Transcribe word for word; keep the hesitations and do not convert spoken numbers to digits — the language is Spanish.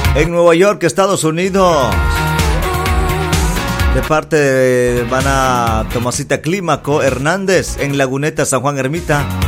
en Nueva York, Estados Unidos. De parte de Van a Tomasita Clímaco Hernández en Laguneta, San Juan Ermita.